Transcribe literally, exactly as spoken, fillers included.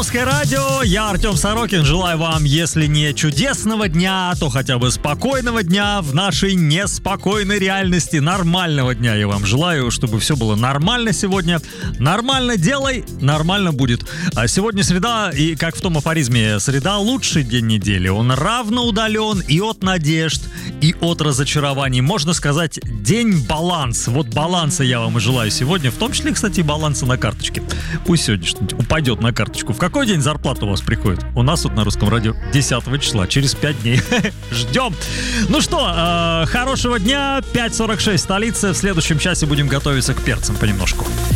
Русское радио, я Артем Сорокин. Желаю вам, если не чудесного дня, то хотя бы спокойного дня в нашей неспокойной реальности. Нормального дня я вам желаю, чтобы все было нормально сегодня. Нормально делай, нормально будет. А сегодня среда, и как в том афоризме, среда — лучший день недели. Он равно удален и от надежд, и от разочарований. Можно сказать, день баланс. Вот баланса я вам и желаю сегодня. В том числе, кстати, баланса на карточке. Пусть сегодня что-нибудь упадет на карточку. В какой день зарплата у вас приходит? У нас тут на Русском радио десятого числа, через пять дней. Ждем. Ну что, э, хорошего дня. пять сорок шесть столица. В следующем часе будем готовиться к перцам понемножку.